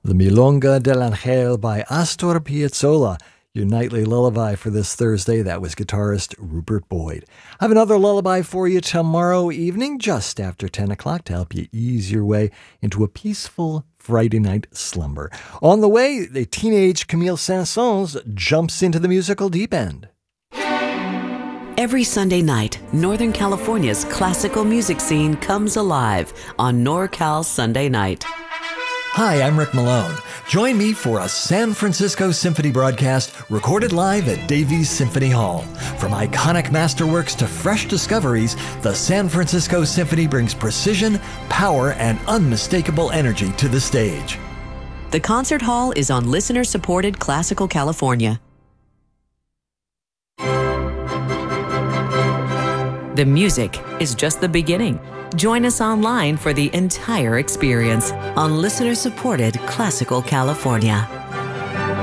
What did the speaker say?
The Milonga del Angel by Astor Piazzolla, your nightly lullaby for this Thursday. That was guitarist Rupert Boyd. I have another lullaby for you tomorrow evening, just after 10 o'clock, to help you ease your way into a peaceful Friday night slumber. On the way, the teenage Camille Saint-Saëns jumps into the musical deep end. Every Sunday night, Northern California's classical music scene comes alive on NorCal Sunday Night. Hi, I'm Rick Malone. Join me for a San Francisco Symphony broadcast recorded live at Davies Symphony Hall. From iconic masterworks to fresh discoveries, the San Francisco Symphony brings precision, power, and unmistakable energy to the stage. The concert hall is on listener-supported Classical California. The music is just the beginning. Join us online for the entire experience on listener-supported Classical California.